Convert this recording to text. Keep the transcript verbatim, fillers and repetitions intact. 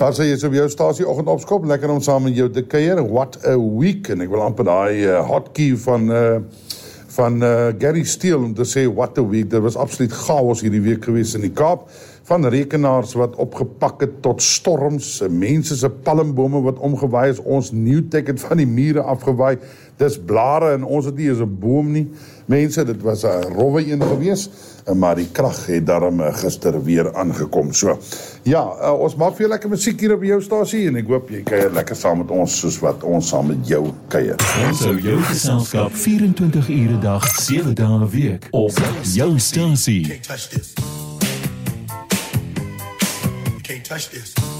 Daar sê jy is op jou stasie oggend opskop, lekker om saam met jou te kuier. What a week, en ek wil amper daai uh, hotkey van uh, van uh, Gary Steele om te sê what a week. Dit was absoluut chaos hierdie week gewees in die Kaap, van rekenaars wat opgepak het tot storms, mense se palmbome wat omgewaai is, ons Newtek het van die mure afgewaai, dis blare en ons het nie eens 'n boom nie. Mense, dit was 'n rowwe een gewees, maar die krag het daarom gister weer aangekom. So, ja, uh, ons maak vir jou lekker musiek hier op jou stasie en ek hoop jy kuier lekker saam met ons soos wat ons saam met jou kuier. Ons hou jou geselskap vyf-en-twintig ure dag, sewe dae 'n week op jou stasie. Can't touch this. You can't touch this.